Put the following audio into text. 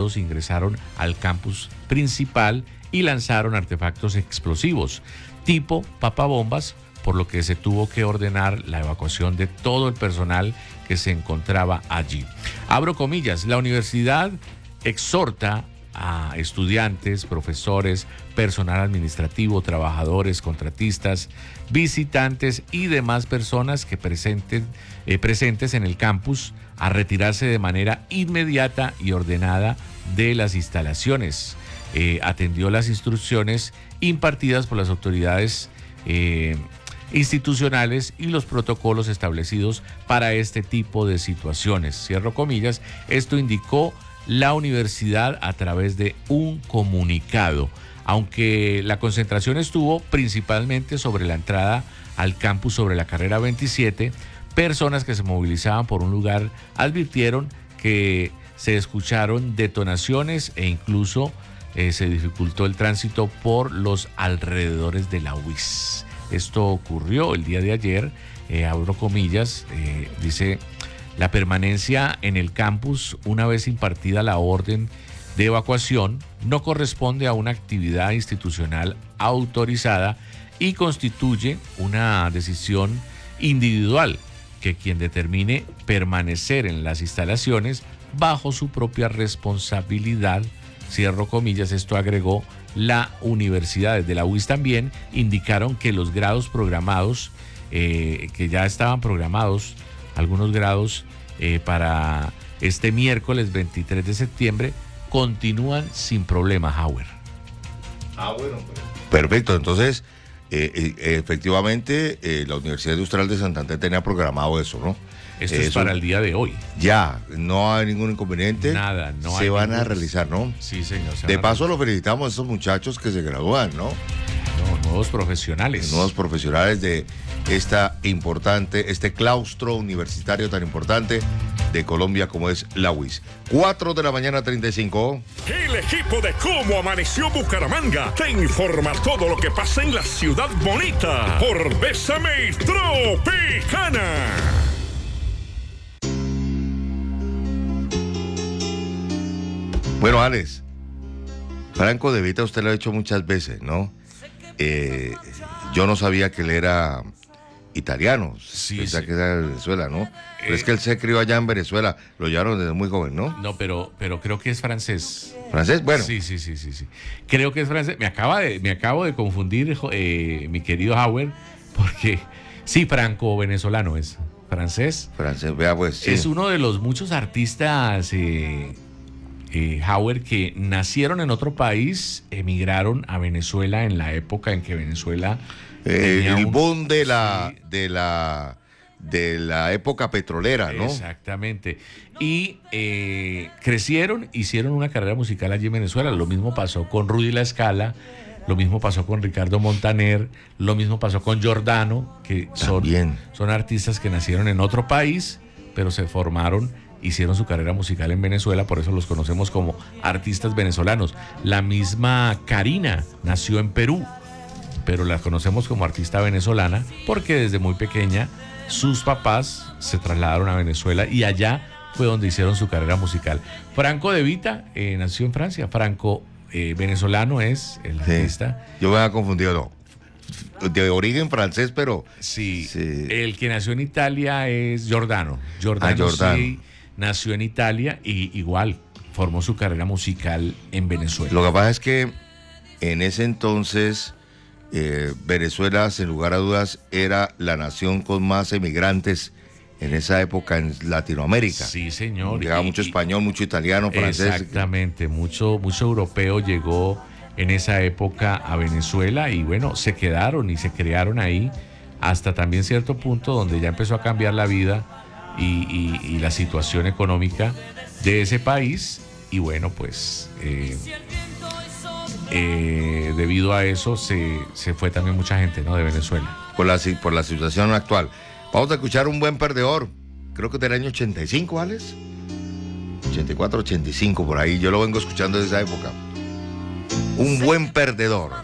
bandos ingresaron al campus principal y lanzaron artefactos explosivos tipo papabombas, por lo que se tuvo que ordenar la evacuación de todo el personal que se encontraba allí. Abro comillas, la universidad exhorta a estudiantes, profesores, personal administrativo, trabajadores, contratistas, visitantes y demás personas que presentes en el campus a retirarse de manera inmediata y ordenada de las instalaciones. Atendió las instrucciones impartidas por las autoridades institucionales y los protocolos establecidos para este tipo de situaciones. Cierro comillas, esto indicó la universidad a través de un comunicado. Aunque la concentración estuvo principalmente sobre la entrada al campus sobre la carrera 27, personas que se movilizaban por un lugar advirtieron que se escucharon detonaciones e incluso se dificultó el tránsito por los alrededores de la UIS. Esto ocurrió el día de ayer, abro comillas, dice: la permanencia en el campus una vez impartida la orden de evacuación no corresponde a una actividad institucional autorizada y constituye una decisión individual que quien determine permanecer en las instalaciones bajo su propia responsabilidad, cierro comillas. Esto agregó la universidad. Desde la UIS también indicaron que los grados programados, que ya estaban programados, algunos grados para este miércoles 23 de septiembre, continúan sin problema, Howard. Bueno. Perfecto, entonces, efectivamente, la Universidad Industrial de Santander tenía programado eso, ¿no? Esto es para el día de hoy. Ya, no hay ningún inconveniente. Nada, no hay. Se van a realizar, ¿no? Sí, señor. De paso, lo felicitamos a estos muchachos que se gradúan, ¿no? Nuevos profesionales. Nuevos profesionales de este claustro universitario tan importante de Colombia como es la UIS. 4:35 a.m. El equipo de Cómo Amaneció Bucaramanga te informa todo lo que pasa en la ciudad bonita por Bésame Tropicana. Bueno, Alex, Franco De Vita usted lo ha hecho muchas veces, ¿no? Yo no sabía que él era italiano, sí, pensaba sí. que era de Venezuela, ¿no? Pero es que él se crió allá en Venezuela, lo llevaron desde muy joven, ¿no? No, pero creo que es francés. ¿Francés? Bueno. Sí. Creo que es francés. Me acabo de confundir, mi querido Howard, porque sí, franco-venezolano es. Francés. Francés, vea pues. Sí. Es uno de los muchos artistas, Howard, que nacieron en otro país, emigraron a Venezuela en la época en que Venezuela el boom de la época petrolera, ¿no? Exactamente. Y crecieron, hicieron una carrera musical allí en Venezuela. Lo mismo pasó con Rudy La Scala, lo mismo pasó con Ricardo Montaner, lo mismo pasó con Giordano, que son artistas que nacieron en otro país, pero se formaron, hicieron su carrera musical en Venezuela, por eso los conocemos como artistas venezolanos. La misma Karina nació en Perú, pero la conocemos como artista venezolana porque desde muy pequeña sus papás se trasladaron a Venezuela y allá fue donde hicieron su carrera musical. Franco De Vita nació en Francia. Franco venezolano es el artista. Yo me había confundido, no. De origen francés, pero... Sí. El que nació en Italia es Giordano. Giordano. Sí, nació en Italia y igual formó su carrera musical en Venezuela. Lo que pasa es que en ese entonces Venezuela, sin lugar a dudas, era la nación con más emigrantes en esa época en Latinoamérica. Sí, señor. Llegaba mucho español, mucho italiano, francés. Exactamente, mucho europeo llegó en esa época a Venezuela y bueno, se quedaron y se crearon ahí hasta también cierto punto donde ya empezó a cambiar la vida y la situación económica de ese país y bueno, pues debido a eso se fue también mucha gente, ¿no?, de Venezuela. Por la situación actual. Vamos a escuchar un buen perdedor, creo que del año 85, Alex. 84, 85, por ahí. Yo lo vengo escuchando desde esa época. Un buen perdedor.